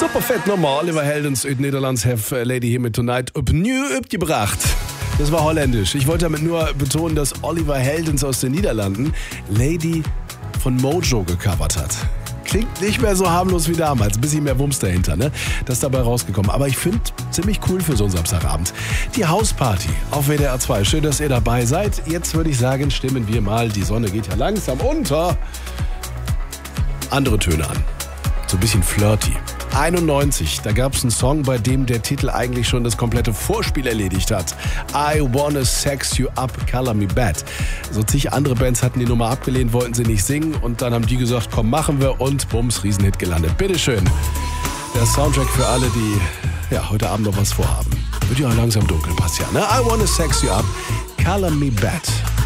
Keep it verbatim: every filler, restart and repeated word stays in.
Superfett nochmal. Oliver Heldens uit Nederlands have Lady Here mit Tonight opnieuw gebracht. Das war holländisch. Ich wollte damit nur betonen, dass Oliver Heldens aus den Niederlanden Lady von Mojo gecovert hat. Klingt nicht mehr so harmlos wie damals. Ein bisschen mehr Wumms dahinter, ne? Das ist dabei rausgekommen. Aber ich finde, ziemlich cool für so einen Samstagabend. Die Hausparty auf W D R zwei. Schön, dass ihr dabei seid. Jetzt würde ich sagen, stimmen wir mal. Die Sonne geht ja langsam unter. Andere Töne an. So ein bisschen flirty. einundneunzig, da gab es einen Song, bei dem der Titel eigentlich schon das komplette Vorspiel erledigt hat. I Wanna Sex You Up, Color Me Bad. So zig andere Bands hatten die Nummer abgelehnt, wollten sie nicht singen und dann haben die gesagt, komm, machen wir und bums, Riesenhit gelandet. Bitteschön. Der Soundtrack für alle, die ja, heute Abend noch was vorhaben. Wird ja auch langsam dunkel, passt ja, ne? I Wanna Sex You Up, Color Me Bad.